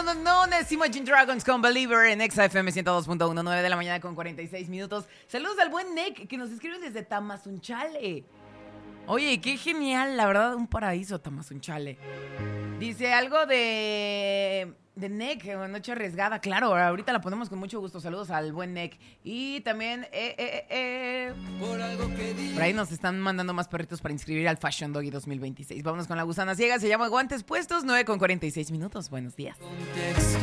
Imagine Dragons con Believer en XFM 102.1, 9 de la mañana con 46 minutos. Saludos al buen Nick que nos escribe desde Tamazunchale. Oye, qué genial, la verdad, un paraíso Tamazunchale. Dice algo de Nick, Noche Arriesgada. Claro, ahorita la ponemos con mucho gusto. Saludos al buen Nick. Y también, por ahí nos están mandando más perritos para inscribir al Fashion Doggy 2026. Vámonos con la gusana ciega. Se llama Guantes Puestos, 9 con 46 minutos. Buenos días.